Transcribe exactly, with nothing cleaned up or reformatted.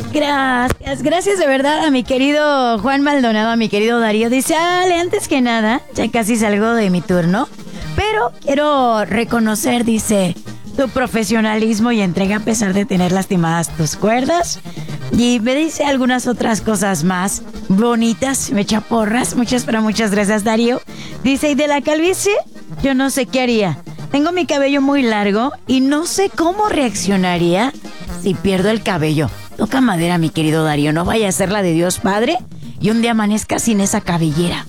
Gracias, gracias de verdad a mi querido Juan Maldonado, a mi querido Darío. Dice, Ale, antes que nada, ya casi salgo de mi turno, pero quiero reconocer, dice, tu profesionalismo y entrega a pesar de tener lastimadas tus cuerdas. Y me dice algunas otras cosas más bonitas, me echa porras. Muchas, pero muchas gracias, Darío. Dice, y de la calvicie, yo no sé qué haría. Tengo mi cabello muy largo y no sé cómo reaccionaría si pierdo el cabello. Toca madera, mi querido Darío, no vaya a ser la de Dios Padre y un día amanezca sin esa cabellera.